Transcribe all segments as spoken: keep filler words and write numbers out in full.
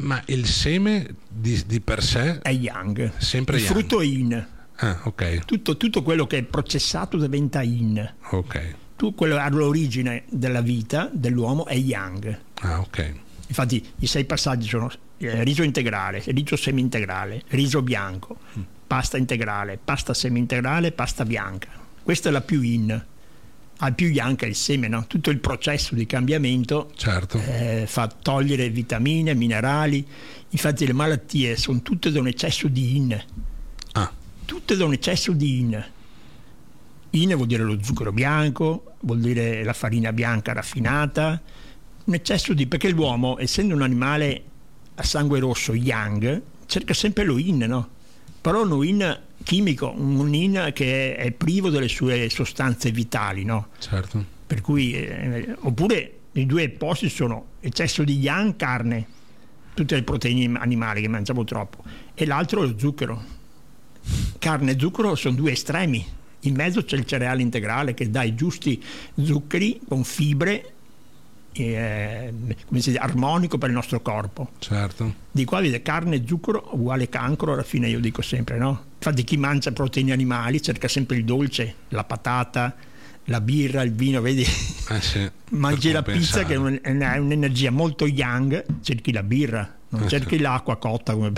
Ma il seme di, di per sé è yang, sempre il yang. frutto è yin. Ah, ok. Tutto, tutto quello che è processato diventa yin. Ok. Tutto quello all'origine della vita dell'uomo è yang. Ah, ok. Infatti i sei passaggi sono eh, riso integrale, riso semi-integrale, riso bianco, mm. pasta integrale, pasta semi-integrale, pasta bianca. Questa è la più yin. Al più yang è il seme, no? Tutto il processo di cambiamento, certo. eh, fa togliere vitamine, minerali. Infatti le malattie sono tutte da un eccesso di yin. Ah. Tutte da un eccesso di yin. Yin vuol dire lo zucchero bianco, vuol dire la farina bianca raffinata, un eccesso di... perché l'uomo, essendo un animale a sangue rosso, yang, cerca sempre lo yin, no? Però un yin chimico, un yin che è privo delle sue sostanze vitali, no? Certo. Per cui, eh, oppure i due opposti sono eccesso di yang, carne, tutte le proteine animali che mangiamo troppo, e l'altro lo zucchero. Carne e zucchero sono due estremi. In mezzo c'è il cereale integrale che dà i giusti zuccheri con fibre, eh, come si dice, armonico per il nostro corpo. Certo. Di qua vede carne e zucchero uguale cancro, alla fine io dico sempre, no? Infatti chi mangia proteine animali cerca sempre il dolce, la patata, la birra, il vino, vedi? Eh sì, mangi la pizza che è, un, è un'energia molto yang, cerchi la birra, non cerchi l'acqua cotta come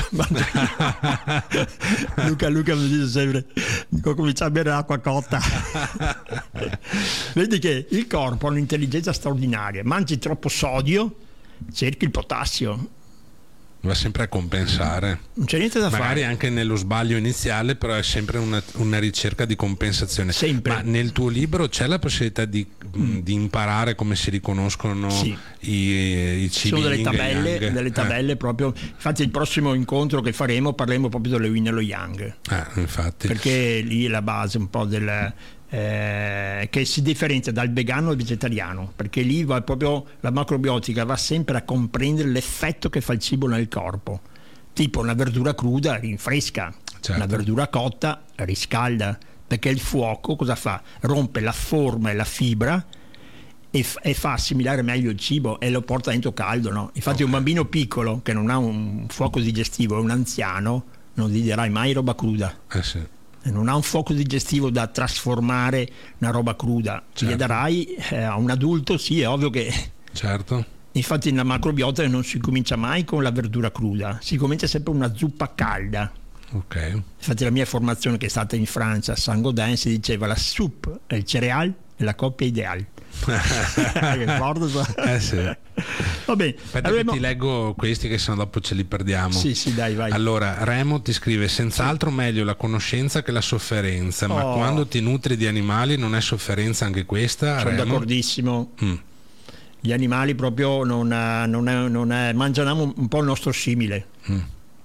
Luca Luca mi dice sempre comincia a bere l'acqua cotta. Vedi che il corpo ha un'intelligenza straordinaria, mangi troppo sodio, cerchi il potassio, va sempre a compensare, non c'è niente da magari fare, magari anche nello sbaglio iniziale, però è sempre una, una ricerca di compensazione. Sempre. Ma nel tuo libro c'è la possibilità di, mm. di imparare come si riconoscono sì. i, i cibi? Sono delle yin tabelle, yang. delle tabelle eh. proprio. Infatti il prossimo incontro che faremo parleremo proprio dello yin e lo yang, ah, infatti. perché lì è la base un po' del Eh, che si differenzia dal vegano al vegetariano, perché lì va proprio la macrobiotica va sempre a comprendere l'effetto che fa il cibo nel corpo. Tipo una verdura cruda rinfresca, certo. Una verdura cotta riscalda, perché il fuoco cosa fa? Rompe la forma e la fibra e, f- e fa assimilare meglio il cibo e lo porta dentro caldo, no? Infatti okay. Un bambino piccolo che non ha un fuoco digestivo, un anziano, non gli darai mai roba cruda. Eh sì. Non ha un fuoco digestivo da trasformare una roba cruda, certo. Gli darai eh, a un adulto, sì, è ovvio che certo. Infatti nella macrobiotica non si comincia mai con la verdura cruda, si comincia sempre una zuppa calda. Ok. Infatti la mia formazione che è stata in Francia a Saint-Gaudens si diceva la soupe è il cereale e la coppia ideale. eh sì. Va bene. Aspetta allora, che ti leggo questi che sennò dopo ce li perdiamo. Sì, sì, dai, vai. Allora, Remo ti scrive: senz'altro sì. Meglio la conoscenza che la sofferenza, ma oh. quando ti nutri di animali non è sofferenza anche questa? Sono Remo? D'accordissimo. Mm. Gli animali proprio non, non, è, non è, mangiano un po' il nostro simile. Mm.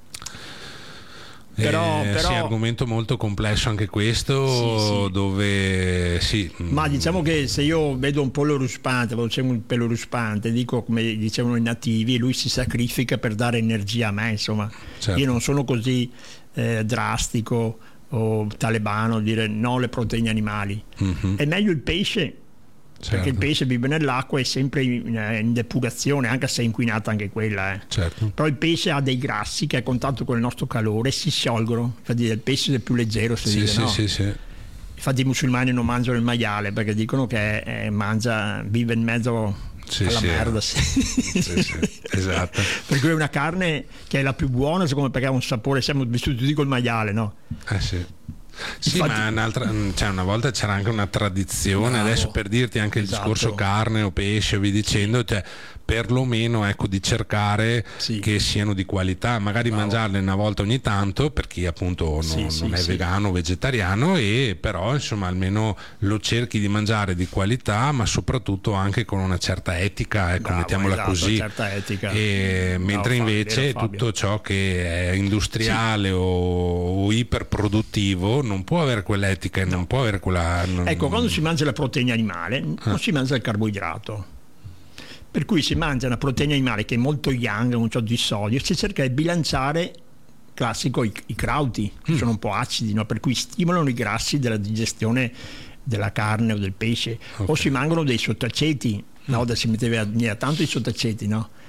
Però, eh, però... sì, argomento molto complesso anche questo, sì, sì. Dove sì. Ma diciamo che se io vedo un pollo ruspante, c'è un pelo ruspante, dico come dicevano i nativi, lui si sacrifica per dare energia a me, insomma. Certo. Io non sono così eh, drastico o talebano dire no alle proteine animali. Mm-hmm. È meglio il pesce. Certo. Perché il pesce vive nell'acqua, è sempre in, in depurazione, anche se è inquinata anche quella. Eh. Certo. Però il pesce ha dei grassi che a contatto con il nostro calore si sciolgono. Infatti il pesce è più leggero, si sì, dice, sì, no? sì, sì. Infatti i musulmani non mangiano il maiale perché dicono che eh, mangia, vive in mezzo sì, alla sì, merda. Sì. Sì, sì, esatto. Per cui è una carne che è la più buona, secondo me, perché ha un sapore, siamo vissuti tutti col maiale, no? Eh sì. Sì, infatti, ma un'altra, cioè una volta c'era anche una tradizione, bravo, adesso per dirti anche esatto. Il discorso carne o pesce o vi dicendo, cioè perlomeno ecco di cercare sì. Che siano di qualità, magari bravo. Mangiarle una volta ogni tanto per chi appunto non, sì, sì, non è sì. vegano o vegetariano, e però insomma almeno lo cerchi di mangiare di qualità, ma soprattutto anche con una certa etica, ecco, bravo, mettiamola esatto, così, certa etica. E bravo, mentre Fabio, invece vero, tutto ciò che è industriale sì. o, o iperproduttivo non può avere quell'etica e no. non può avere quella. Non... Ecco, quando si mangia la proteina animale non ah. si mangia il carboidrato. Per cui si mangia una proteina animale che è molto yang, un ciò di sodio, si cerca di bilanciare, classico, i, i crauti, che mm. sono un po' acidi, no? Per cui stimolano i grassi della digestione della carne o del pesce, okay. O si mangiano dei sottaceti, una volta si metteva tanto i sottaceti, no?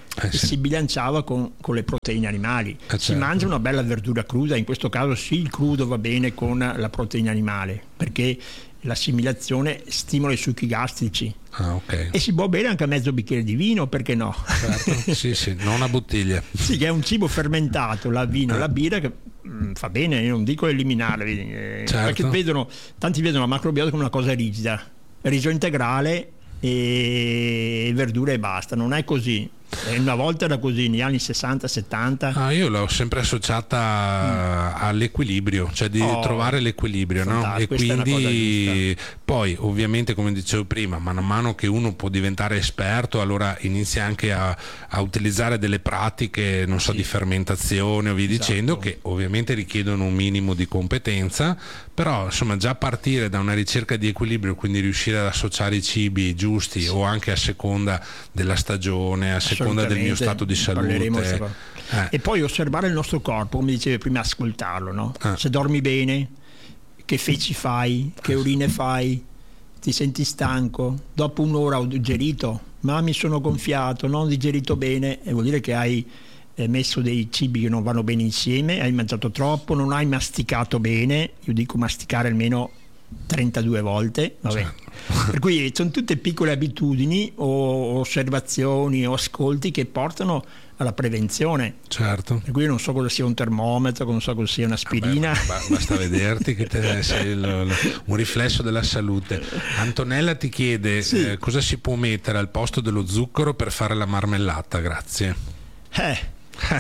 eh, e sì. si bilanciava con, con le proteine animali. Eh, si certo. mangia una bella verdura cruda, in questo caso sì, il crudo va bene con la proteina animale, perché l'assimilazione stimola i succhi gastrici. Ah, okay. E si può bere anche mezzo bicchiere di vino, perché no? Certo. Sì, sì, non a bottiglie. Sì, che è un cibo fermentato, la vino e la birra, che mh, fa bene, io non dico eliminarla, eh, Certo. perché vedono, tanti vedono la macrobiotica come una cosa rigida, riso integrale e verdura e basta, non è così. E una volta era così, negli anni sessanta settanta. Ah, io l'ho sempre associata mm. all'equilibrio, cioè di oh, trovare l'equilibrio, no? E quindi poi ovviamente, come dicevo prima, man mano che uno può diventare esperto, allora inizia anche a, a utilizzare delle pratiche, non so, sì. di fermentazione o via esatto. dicendo, che ovviamente richiedono un minimo di competenza, però insomma già partire da una ricerca di equilibrio, quindi riuscire ad associare i cibi giusti, sì. o anche a seconda della stagione, a seconda del mio stato di salute, eh. e poi osservare il nostro corpo, come dicevi prima, ascoltarlo, no? Eh. Se dormi bene, che feci fai, che urine fai, ti senti stanco, dopo un'ora ho digerito, ma mi sono gonfiato, non ho digerito bene, e vuol dire che hai messo dei cibi che non vanno bene insieme, hai mangiato troppo, non hai masticato bene, io dico masticare almeno trentadue volte, vabbè. Certo. Per cui sono tutte piccole abitudini o osservazioni o ascolti che portano alla prevenzione. Certo. Per cui io non so cosa sia un termometro, non so cosa sia un'aspirina. Vabbè, basta vederti che te sei il, il, un riflesso della salute. Antonella ti chiede sì. eh, cosa si può mettere al posto dello zucchero per fare la marmellata, grazie. Eh.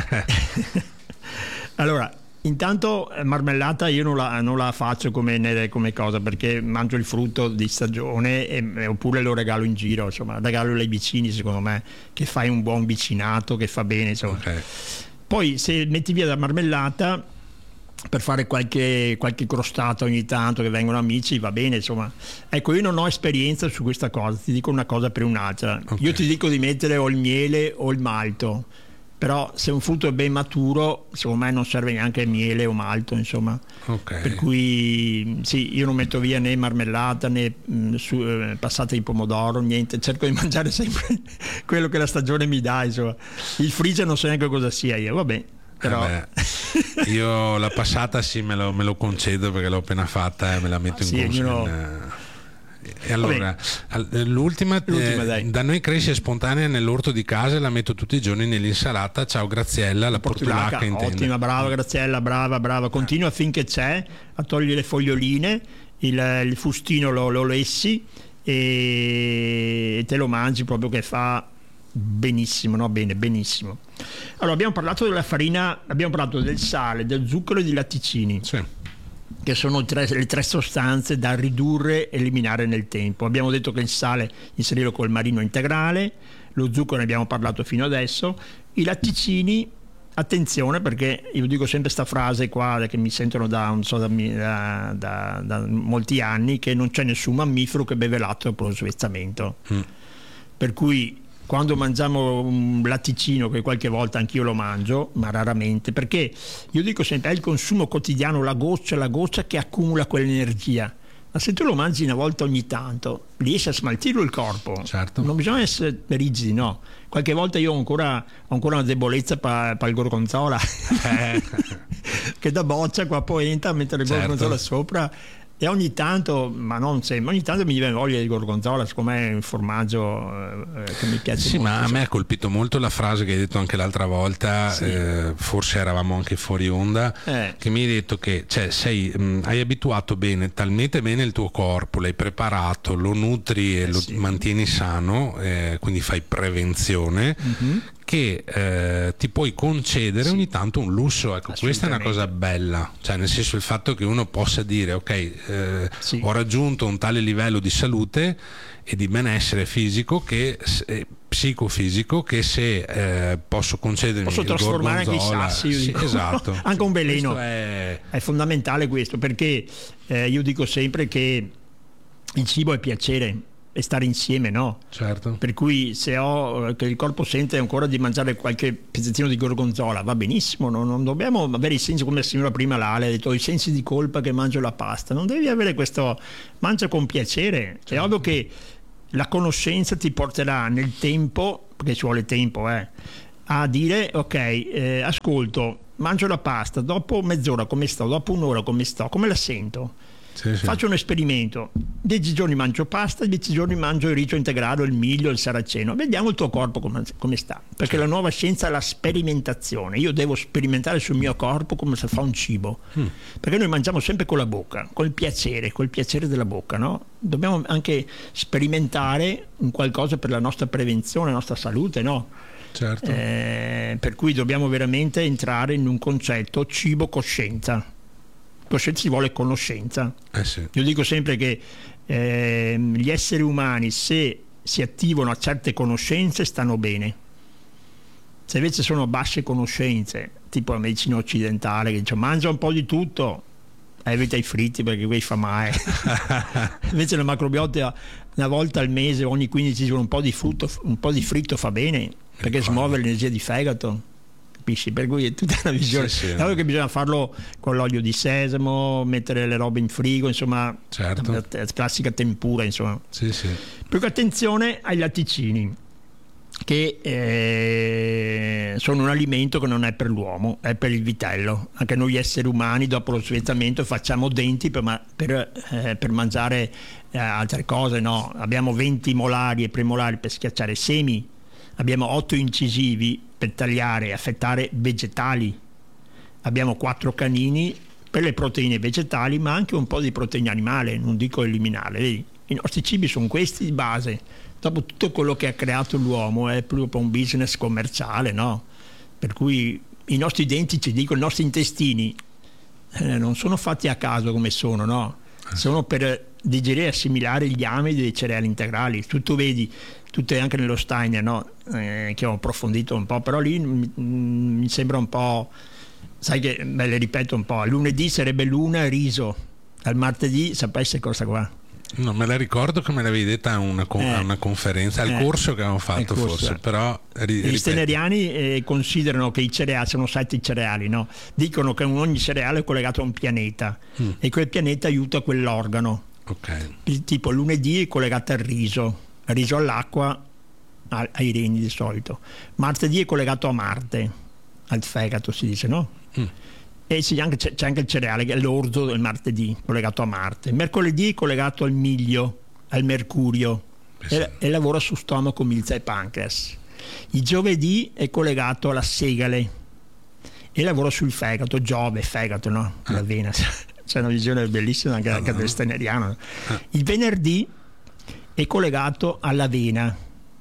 Allora, intanto marmellata io non la, non la faccio come, come cosa, perché mangio il frutto di stagione e, oppure lo regalo in giro, insomma, regalo ai vicini, secondo me, che fai un buon vicinato, che fa bene, insomma. Okay. Poi se metti via la marmellata per fare qualche, qualche crostata ogni tanto che vengono amici, va bene, insomma. Ecco, io non ho esperienza su questa cosa, ti dico una cosa per un'altra. Okay. Io ti dico di mettere o il miele o il malto, però se un frutto è ben maturo, secondo me non serve neanche miele o malto, insomma. Okay. Per cui sì, io non metto via né marmellata né mh, su, eh, passata di pomodoro, niente, cerco di mangiare sempre quello che la stagione mi dà, insomma. Il freezer non so neanche cosa sia io, vabbè. Però... Eh io la passata sì me lo, me lo concedo perché l'ho appena fatta e me la metto sì, in consumo. Ognuno... E allora, vabbè. l'ultima, l'ultima eh, da noi cresce spontanea nell'orto di casa e la metto tutti i giorni nell'insalata. Ciao Graziella, la portulaca, portulaca ottima, brava Graziella, brava, brava. Continua finché c'è a togliere le foglioline, il, il fustino lo, lo lessi e te lo mangi proprio, che fa benissimo, no? Bene, benissimo. Allora, abbiamo parlato della farina, abbiamo parlato del sale, del zucchero e dei latticini. Sì. Che sono tre, le tre sostanze da ridurre e eliminare nel tempo. Abbiamo detto che il sale inserirlo col marino integrale, lo zucchero ne abbiamo parlato fino adesso, i latticini, attenzione, perché io dico sempre questa frase qua che mi sentono da, non so, da, da, da, da molti anni, che non c'è nessun mammifero che beve latte dopo lo svezzamento. Mm. Per cui quando mangiamo un latticino, che qualche volta anch'io lo mangio, ma raramente, perché io dico sempre è il consumo quotidiano, la goccia, la goccia che accumula quell'energia. Ma se tu lo mangi una volta ogni tanto, riesci a smaltirlo il corpo. Certo. Non bisogna essere rigidi, no. Qualche volta io ho ancora, ho ancora una debolezza per pa il gorgonzola, eh. che da boccia qua poi entra a mettere il certo. gorgonzola sopra. E ogni tanto, ma non sempre, ogni tanto mi viene voglia di gorgonzola, siccome è un formaggio eh, che mi piace sì, molto. Ma a me ha colpito molto la frase che hai detto anche l'altra volta, sì. eh, forse eravamo anche fuori onda, eh. che mi hai detto che cioè, sei, mh, hai abituato bene, talmente bene il tuo corpo, l'hai preparato, lo nutri e eh, lo sì. mantieni sano, eh, quindi fai prevenzione, mm-hmm. che eh, ti puoi concedere sì. ogni tanto un lusso, ecco, questa è una cosa bella, cioè nel senso il fatto che uno possa dire ok, eh, sì. ho raggiunto un tale livello di salute e di benessere fisico che eh, psicofisico che se eh, posso concedermi posso il trasformare anche i sassi, sì, esatto. anche un veleno è... è fondamentale questo, perché eh, io dico sempre che il cibo è piacere e stare insieme, no? Certo. Per cui se ho che il corpo sente ancora di mangiare qualche pezzettino di gorgonzola, va benissimo, no? Non dobbiamo avere i sensi, come la signora prima l'Ale ha detto, i sensi di colpa che mangio la pasta, non devi avere questo, mangia con piacere. Certo. È ovvio che la conoscenza ti porterà nel tempo, perché ci vuole tempo, eh, a dire ok, eh, ascolto, mangio la pasta, dopo mezz'ora come sto, dopo un'ora come sto, come la sento? Sì, sì. Faccio un esperimento, dieci giorni mangio pasta, dieci giorni mangio il riso integrale, il miglio, il saraceno, vediamo il tuo corpo come, come sta, perché sì. La nuova scienza è la sperimentazione, io devo sperimentare sul mio corpo come si fa un cibo, mm. perché noi mangiamo sempre con la bocca, col piacere, col piacere della bocca, no? Dobbiamo anche sperimentare un qualcosa per la nostra prevenzione, la nostra salute, no? Certo. Eh, per cui dobbiamo veramente entrare in un concetto cibo-coscienza. Coscienza ci vuole conoscenza. Eh sì. Io dico sempre che eh, gli esseri umani, se si attivano a certe conoscenze, stanno bene. Se invece sono basse conoscenze, tipo la medicina occidentale, che dice mangia un po' di tutto, evita i fritti perché quei fa male. Invece la macrobiotica una volta al mese, ogni quindici giorni, un po' di frutto, un po' di fritto fa bene, perché smuove l'energia di fegato. Per cui è tutta una visione. Sì, sì. Allora che bisogna farlo con l'olio di sesamo, mettere le robe in frigo, insomma, certo. la, la classica tempura, insomma. Sì, sì. Più che attenzione ai latticini, che eh, sono un alimento che non è per l'uomo, è per il vitello. Anche noi esseri umani dopo lo svezzamento facciamo denti per, ma, per, eh, per mangiare eh, altre cose, no? Abbiamo venti molari e premolari per schiacciare semi, abbiamo otto incisivi per tagliare e affettare vegetali, abbiamo quattro canini per le proteine vegetali, ma anche un po' di proteine animali, non dico eliminare. Vedi? I nostri cibi sono questi di base. Dopo tutto quello che ha creato l'uomo è proprio un business commerciale, no? Per cui i nostri denti ci dicono, i nostri intestini eh, non sono fatti a caso come sono, no? Sono per digerire e assimilare gli amidi dei cereali integrali. Tu, tu vedi, tutte anche nello Steiner, no? Eh, che ho approfondito un po', però lì mi, mi sembra un po', sai che, beh, le ripeto un po', lunedì sarebbe luna e riso, al martedì sapessi cosa qua. Non me la ricordo che me l'avevi detta a una, con- eh, a una conferenza, al eh, corso che avevamo fatto forse, però ri- gli steineriani eh, considerano che i cereali sono sette cereali, no? Dicono che ogni cereale è collegato a un pianeta mm. e quel pianeta aiuta quell'organo. Okay. Il tipo lunedì è collegato al riso, il riso all'acqua, ai reni di solito. Martedì è collegato a Marte, al fegato si dice, no? Mm. E c'è anche, c'è anche il cereale che è l'orzo del martedì, collegato a Marte. Mercoledì è collegato al miglio, al mercurio, eh e, e lavora su stomaco, milza e pancreas. Il giovedì è collegato alla segale e lavora sul fegato, Giove, fegato, no? La vena. C'è una visione bellissima anche, anche del steineriano. Il venerdì è collegato alla vena.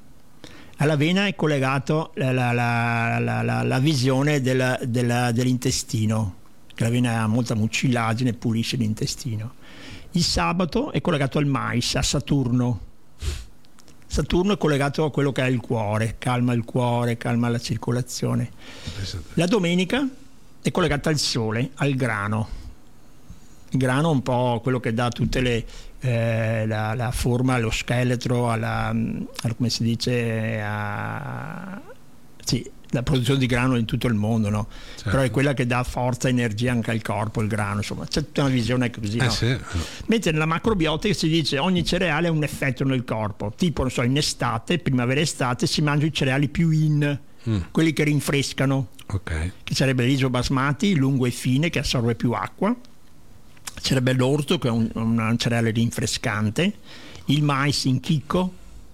Alla vena è collegato la, la, la, la, la, la visione della, della, dell'intestino, che la vena ha molta mucillagine, pulisce l'intestino. Il sabato è collegato al mais, a Saturno. Saturno è collegato a quello che è il cuore, calma il cuore, calma la circolazione. La domenica è collegata al sole, al grano. Il grano è un po' quello che dà tutte le eh, la, la forma allo scheletro, alla, alla come si dice, a, sì, la produzione di grano in tutto il mondo, no? Certo. Però è quella che dà forza e energia anche al corpo, il grano, insomma, c'è tutta una visione così, eh, no? Sì. Mentre nella macrobiotica si dice ogni cereale ha un effetto nel corpo, tipo, non so, in estate, primavera estate, si mangiano i cereali più in, mm. quelli che rinfrescano, okay. che sarebbe il riso basmati, lungo e fine, che assorbe più acqua. Sarebbe l'orzo, che è un, un cereale rinfrescante, il mais in chicco,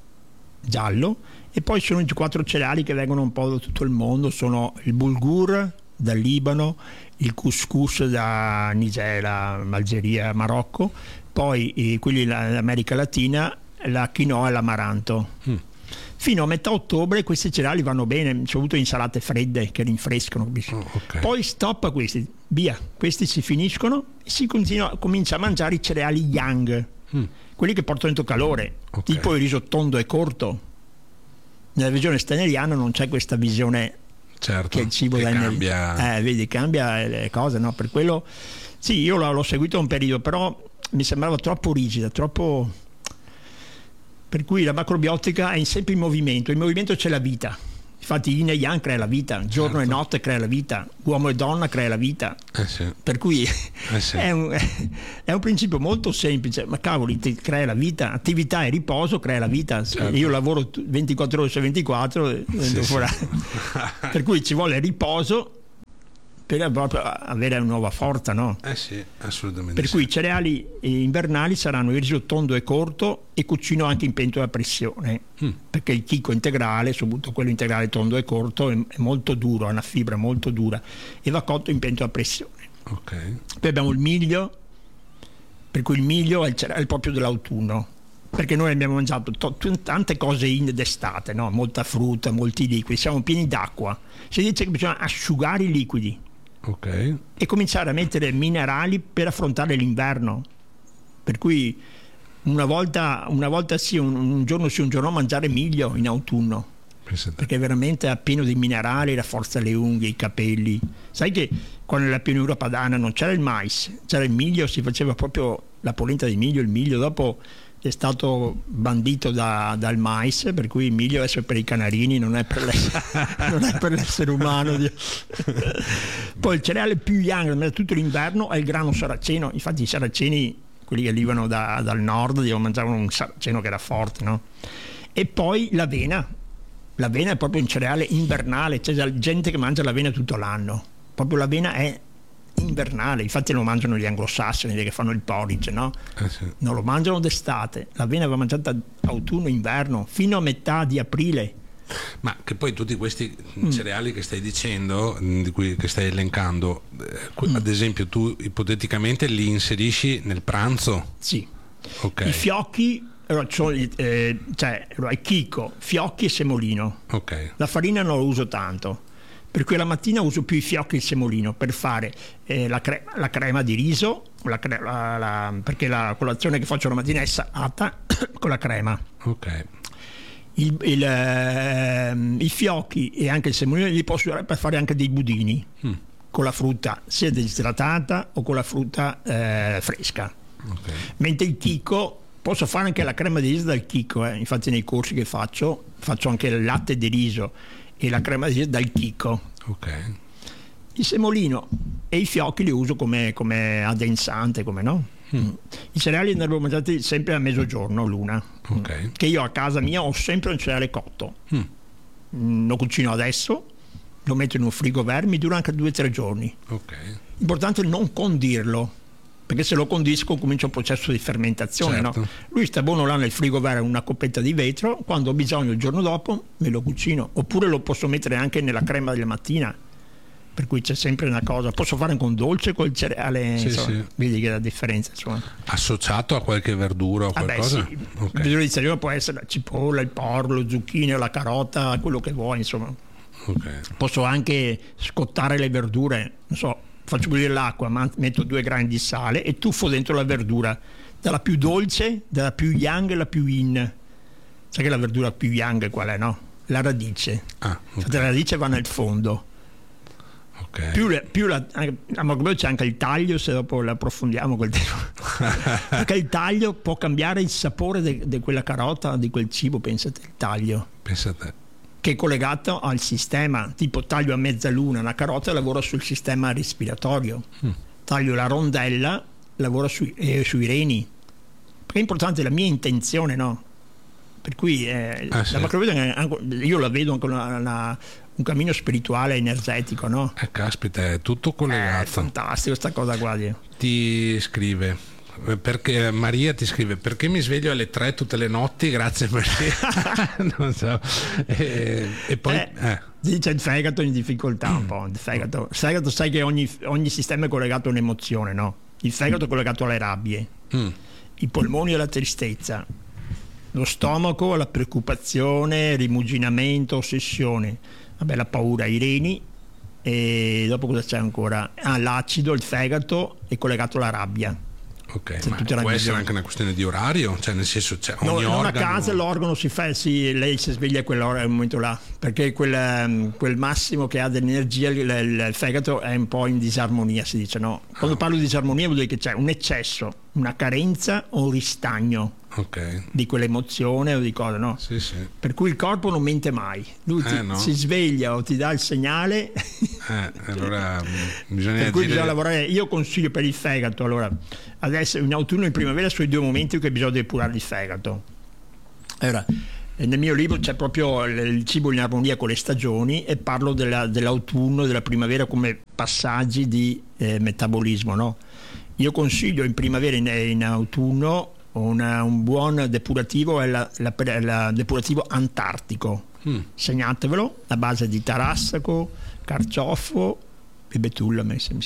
giallo, e poi sono i quattro cereali che vengono un po' da tutto il mondo, sono il bulgur dal Libano, il couscous da Nigeria, Algeria, Marocco, poi eh, quelli dell'America Latina, la quinoa e l'amaranto. Mm. Fino a metà ottobre questi cereali vanno bene, soprattutto insalate fredde che rinfrescano. Oh, okay. Poi stop questi, via, questi si finiscono e si continua, comincia a mangiare i cereali yang, mm. quelli che portano dentro calore, okay. tipo il riso tondo e corto. Nella visione steineriana non c'è questa visione, certo, che il cibo che da cambia. Eh, vedi, cambia le cose, no? Per quello sì, io l'ho, l'ho seguito un periodo, però mi sembrava troppo rigida, troppo. Per cui la macrobiotica è sempre in movimento, in movimento c'è la vita, Infatti Yin e Yang crea la vita, giorno certo. e notte crea la vita, uomo e donna crea la vita. Eh sì. Per cui eh sì. è, un, è un principio molto semplice, ma cavoli, ti crea la vita, attività e riposo crea la vita. Certo. Io lavoro ventiquattro ore su ventiquattro, sì, sì. Per cui ci vuole riposo per avere una nuova forza, no? Eh sì, assolutamente. Per sì. cui i cereali invernali saranno il riso tondo e corto e cucino anche in pentola a pressione, mm. perché il chicco integrale, soprattutto quello integrale tondo e corto, è, è molto duro, ha una fibra molto dura e va cotto in pentola a pressione. Okay. Poi abbiamo il miglio, per cui il miglio è il cereale proprio dell'autunno, perché noi abbiamo mangiato to- tante cose in d'estate, no? Molta frutta, molti liquidi, siamo pieni d'acqua. Si dice che bisogna asciugare i liquidi. Okay. E cominciare a mettere minerali per affrontare l'inverno, per cui una volta, una volta sì, un, un giorno sì, un giorno mangiare miglio in autunno, perché veramente è pieno di minerali, rafforza le unghie, i capelli. Sai che quando nella pianura padana non c'era il mais, c'era il miglio, si faceva proprio la polenta di miglio, il miglio dopo è stato bandito da, dal mais, per cui il miglio è per i canarini, non è per l'essere, non è per l'essere umano. Poi il cereale più young tutto l'inverno è il grano saraceno. Infatti i saraceni, quelli che arrivano da, dal nord, mangiavano un saraceno che era forte, no? E poi l'avena. L'avena è proprio un cereale invernale, c'è gente che mangia l'avena tutto l'anno. Proprio l'avena è invernale, infatti lo mangiano gli anglosassoni che fanno il porridge, no? Eh sì. Non lo mangiano d'estate, l'avena va mangiata autunno inverno fino a metà di aprile. Ma che poi tutti questi mm. cereali che stai dicendo, di cui che stai elencando, eh, mm. ad esempio tu ipoteticamente li inserisci nel pranzo? Sì. Okay. I fiocchi, eh, cioè il chicco, fiocchi e semolino. Okay. La farina non lo uso tanto, per cui la mattina uso più i fiocchi e il semolino per fare eh, la, cre- la crema di riso, la cre- la, la, perché la colazione che faccio la mattina è salata con la crema. Ok. Il, il, eh, i fiocchi e anche il semolino li posso usare per fare anche dei budini mm. con la frutta sia desidratata o con la frutta eh, fresca. Okay. Mentre il chicco posso fare anche la crema di riso dal chicco, eh. Infatti nei corsi che faccio faccio anche il latte di riso e la crema di riso dal chicco. Okay. Il semolino e i fiocchi li uso come, come addensante, come no? Mm. I cereali ne avevo mangiati sempre a mezzogiorno l'una, okay. che io a casa mia ho sempre un cereale cotto. Mm. Mm, lo cucino adesso, lo metto in un frigover, mi dura anche due o tre giorni. Okay. L'importante è non condirlo, perché se lo condisco comincia un processo di fermentazione. Certo. No? Lui sta buono là nel frigover in una coppetta di vetro, quando ho bisogno il giorno dopo me lo cucino, oppure lo posso mettere anche nella crema della mattina, per cui c'è sempre una cosa. Posso fare anche un dolce col cereale, sì, insomma, sì. vedi che è la differenza, insomma. Associato a qualche verdura o qualcosa? Ah beh, sì. Okay. Il verdura di stagione può essere la cipolla, il porro, lo zucchino, la carota, quello che vuoi, insomma. Okay. Posso anche scottare le verdure, non so, faccio bollire l'acqua, metto due grani di sale e tuffo dentro la verdura, dalla più dolce, dalla più young alla più in. Sai che la verdura più young qual è, no? La radice. Ah, okay. La radice va nel fondo. Okay. Più, le, più la, ma c'è anche il taglio, se dopo l'approfondiamo quel tema. Perché il taglio può cambiare il sapore di quella carota, di quel cibo, pensate, il taglio. Pensate. Che è collegato al sistema, tipo taglio a mezzaluna una carota e lavora sul sistema respiratorio. Mm. Taglio la rondella, lavora sui, eh, sui reni. Perché è importante la mia intenzione, no? Per cui eh, ah, sì. la macrobiota, io la vedo anche una, una, un cammino spirituale energetico, no? Eh, caspita, è tutto collegato. È fantastico sta cosa qua. Ti scrive, perché Maria ti scrive, perché mi sveglio alle tre tutte le notti? Grazie Maria. Non so. E, e poi eh, eh. dice il fegato in difficoltà un po'. Il fegato, il fegato sai che ogni, ogni sistema è collegato a un'emozione, no? Il fegato è collegato alle rabbie, mm. i polmoni alla tristezza, lo stomaco alla preoccupazione, rimuginamento, ossessione, vabbè, la paura, i reni, e dopo cosa c'è ancora? Ah, l'acido, il fegato è collegato alla rabbia. Ok, ma può essere anche una questione di orario, cioè nel senso, cioè, ogni no, non organo... a casa l'organo si fa, sì, lei si sveglia a quell'ora, al momento là, perché quel, quel massimo che ha dell'energia, il, il, il fegato è un po' in disarmonia, si dice, no? Quando oh. parlo di disarmonia vuol dire che c'è un eccesso, una carenza o un ristagno. okay. di quell'emozione o di cosa, no? Sì, sì. Per cui il corpo non mente mai, lui eh, ti, no. si sveglia o ti dà il segnale. Eh, allora bisogna per cui agire... bisogna lavorare. Io consiglio per il fegato, allora, adesso in autunno e in primavera sono i due momenti in cui bisogna depurare il fegato. Allora, nel mio libro c'è proprio il cibo in armonia con le stagioni e parlo della, dell'autunno e della primavera come passaggi di eh, metabolismo, no? Io consiglio in primavera e in, in autunno una, un buon depurativo è la, la, la depurativo antartico. Mm. Segnatevelo, a base di tarassaco, carciofo e betulla.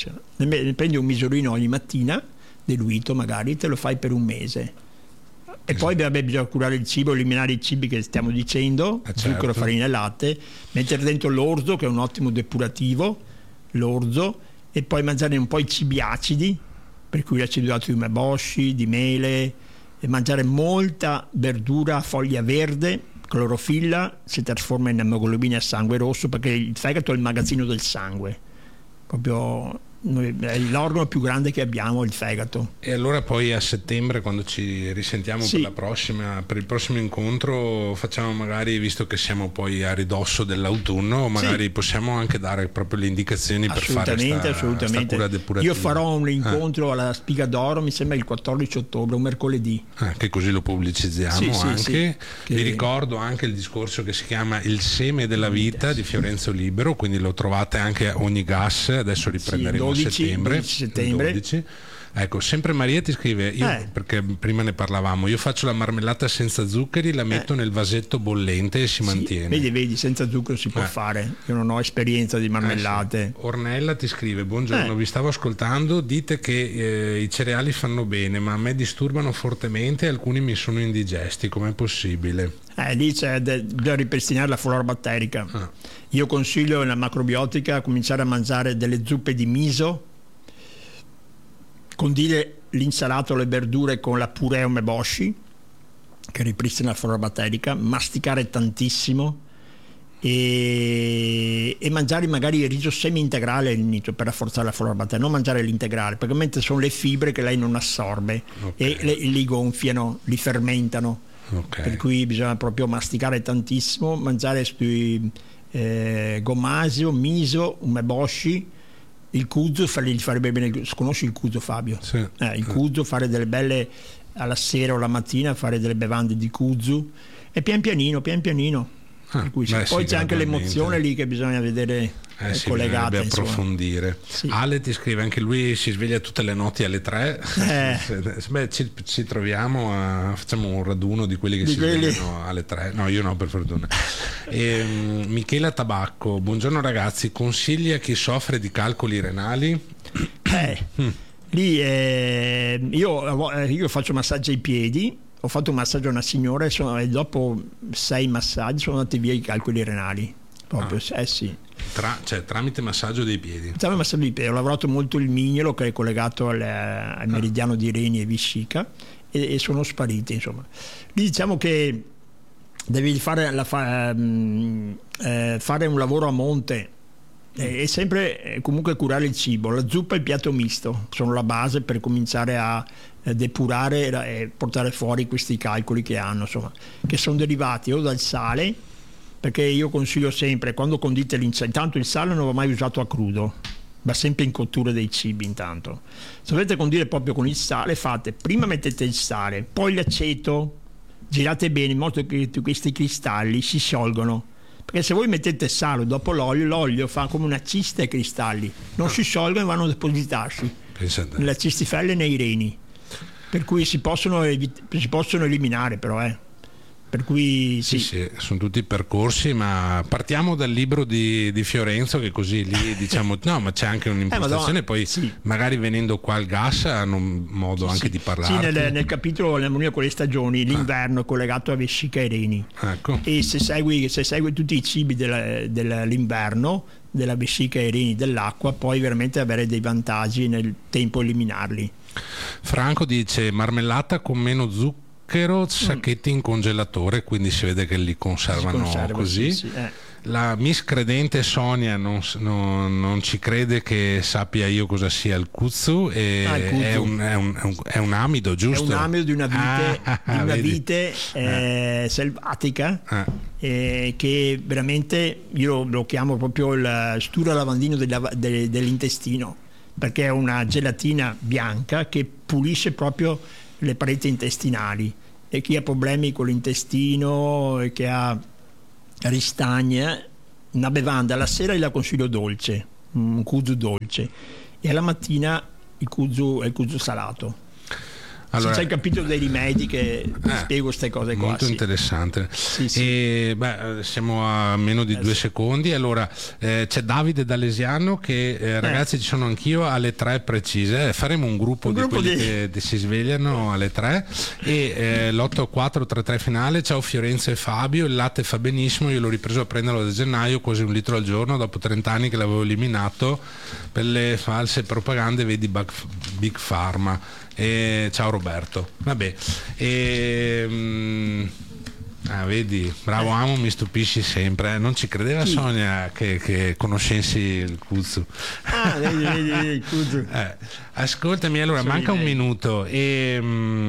Ne prendi un misurino ogni mattina, diluito magari, te lo fai per un mese. E poi vabbè, bisogna curare il cibo, eliminare i cibi che stiamo dicendo, eh, zucchero, certo. farina e latte, mettere dentro l'orzo che è un ottimo depurativo, l'orzo, e poi mangiare un po' i cibi acidi, per cui l'acido di umeboshi, di mele, e mangiare molta verdura a foglia verde, clorofilla, si trasforma in emoglobina a sangue rosso, perché il fegato è il magazzino del sangue, proprio noi, è l'organo più grande che abbiamo, il fegato. E allora poi a settembre, quando ci risentiamo sì. per la prossima, per il prossimo incontro, facciamo magari, visto che siamo poi a ridosso dell'autunno, magari sì. possiamo anche dare proprio le indicazioni per fare sta, assolutamente. sta cura depurativa. Io farò un incontro eh. alla Spiga d'Oro, mi sembra il quattordici ottobre, un mercoledì. Ah, che così lo pubblicizziamo sì, sì, anche. Sì, Vi che... ricordo anche il discorso che si chiama Il seme della vita di Fiorenzo Libero, quindi lo trovate anche a ogni gas, adesso riprenderemo sì, dodici, settembre, dodici settembre. dodici. Ecco, sempre Maria ti scrive, io, eh. perché prima ne parlavamo, io faccio la marmellata senza zuccheri, la metto eh. nel vasetto bollente e si sì, mantiene. Vedi, vedi, senza zucchero si può eh. fare, io non ho esperienza di marmellate. Eh sì. Ornella ti scrive, buongiorno, eh. vi stavo ascoltando, dite che eh, i cereali fanno bene, ma a me disturbano fortemente e alcuni mi sono indigesti, com'è possibile? Eh, lì c'è da ripristinare la flora batterica. Ah. Io consiglio nella macrobiotica cominciare a mangiare delle zuppe di miso, condire l'insalato o le verdure con la purée umeboshi che ripristina la flora batterica, masticare tantissimo e, e mangiare magari il riso semi-integrale all'inizio per rafforzare la flora batterica, non mangiare l'integrale perché mentre sono le fibre che lei non assorbe okay. e le, li gonfiano, li fermentano. Okay. Per cui bisogna proprio masticare tantissimo, mangiare sui eh, gomasio, miso, umeboshi, il kuzu, fargli fare bene. Conosci il kuzu, Fabio? Sì. Eh, il kuzu, fare delle belle alla sera o la mattina, fare delle bevande di kuzu e pian pianino, pian pianino. Ah, per cui, beh, poi c'è anche l'emozione lì che bisogna vedere eh, sì, collegata, approfondire. Sì. Ale ti scrive, anche lui si sveglia tutte le notti alle tre. Eh. Beh, ci, ci troviamo, a, facciamo un raduno di quelli che di si quelli... svegliano alle tre. No, io no, per fortuna. E, um, Michela Tabacco, buongiorno ragazzi, consigli a chi soffre di calcoli renali? Eh, mm. Lì eh, io, io faccio massaggio ai piedi. Ho fatto un massaggio a una signora e, sono, e dopo sei massaggi sono andati via i calcoli renali. Proprio, ah. eh sì. Tra, cioè, tramite massaggio dei piedi? Tramite massaggio dei piedi. Ho lavorato molto il mignolo che è collegato al, al meridiano ah. di Reni e Vescica e, e sono spariti, insomma. Lì diciamo che devi fare, la, fa, eh, fare un lavoro a monte e sempre comunque curare il cibo. La zuppa e il piatto misto sono la base per cominciare a depurare e portare fuori questi calcoli che hanno, insomma, che sono derivati o dal sale, perché io consiglio sempre quando condite l'insalato, intanto il sale non va mai usato a crudo, va sempre in cottura dei cibi. Intanto se volete condire proprio con il sale, fate prima mettete il sale, poi l'aceto, girate bene in modo che questi cristalli si sciolgono, perché se voi mettete sale dopo l'olio, l'olio fa come una cista ai cristalli, non si sciolgono e vanno a depositarsi nella cistifelle e nei reni, per cui si possono, si possono eliminare però eh. Per cui sì. Sì, sì, sono tutti percorsi, ma partiamo dal libro di, di Fiorenzo, che così lì diciamo no, ma c'è anche un'impostazione, eh, poi sì. magari venendo qua al gas hanno un modo sì, anche sì. di parlare. Sì, nel, nel capitolo l'armonia con le stagioni, l'inverno ah. è collegato a vescica e reni. Ecco. E se segui, se segui tutti i cibi della, dell'inverno, della vescica e i reni dell'acqua, puoi veramente avere dei vantaggi nel tempo eliminarli. Franco dice marmellata con meno zucchero, sacchetti in congelatore, quindi si vede che li conservano così. Sì, sì, eh. la miscredente Sonia non, non, non ci crede che sappia io cosa sia il kudzu, e ah, il kudzu. È, un, è, un, è un amido, giusto? È un amido di una vite, ah, di una vite eh, eh. selvatica ah. eh, che veramente io lo chiamo proprio il stura lavandino del, del, dell'intestino, perché è una gelatina bianca che pulisce proprio le pareti intestinali, e chi ha problemi con l'intestino e che ha ristagna, una bevanda alla sera la consiglio dolce, un kudzu dolce, e alla mattina il kudzu, il kudzu salato. Allora, se c'è il capitolo dei rimedi che eh, spiego queste cose qua. Molto sì. interessante. Sì, sì. E, beh, siamo a meno di eh, due sì. secondi. Allora eh, c'è Davide D'Alesiano che eh, ragazzi eh. ci sono anch'io alle tre precise. Faremo un gruppo, un di gruppo quelli di... Che, che si svegliano alle tre, e eh, l'otto quattro tre tre finale. Ciao Fiorenzo e Fabio, il latte fa benissimo, io l'ho ripreso a prenderlo da gennaio, quasi un litro al giorno dopo trenta anni che l'avevo eliminato per le false propagande, vedi Big Pharma. E ciao Roberto. Vabbè, e, um, ah, vedi, bravo Amo, mi stupisci sempre. Eh? Non ci credeva Chi? Sonia che, che conoscessi il kudzu. Ah, vedi, vedi, vedi il kudzu. Eh, ascoltami, allora Sono manca un minuto e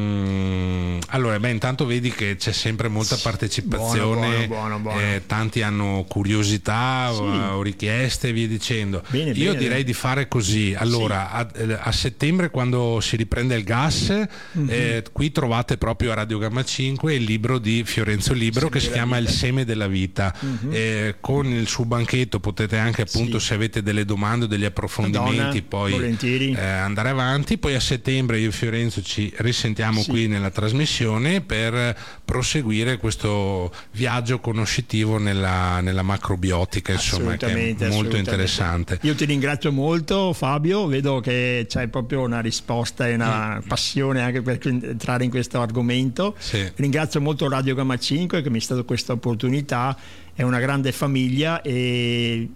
um, allora, beh, intanto vedi che c'è sempre molta partecipazione, buono, buono, buono, buono. Eh, tanti hanno curiosità sì. o, o richieste e via dicendo. Bene, Io bene, direi bene. di fare così. Allora, sì. a, a settembre, quando si riprende il gas, mm-hmm. eh, qui trovate proprio a Radio Gamma cinque il libro di Fiorenzo Libero Seme che si chiama vita. Il seme della vita. Mm-hmm. Eh, con il suo banchetto potete anche, appunto, sì. se avete delle domande o degli approfondimenti, Madonna, poi volentieri. Eh, andare avanti. Poi a settembre io e Fiorenzo ci risentiamo sì. qui nella trasmissione per proseguire questo viaggio conoscitivo nella, nella macrobiotica, insomma, che è molto interessante. Io ti ringrazio molto Fabio, vedo che c'hai proprio una risposta e una mm. passione anche per entrare in questo argomento. Sì. Ringrazio molto Radio Gamma cinque che mi è stata questa opportunità, è una grande famiglia e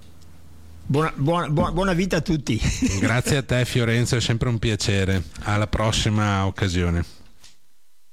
Buona, buona, buona vita a tutti. Grazie a te Fiorenzo, è sempre un piacere. Alla prossima occasione.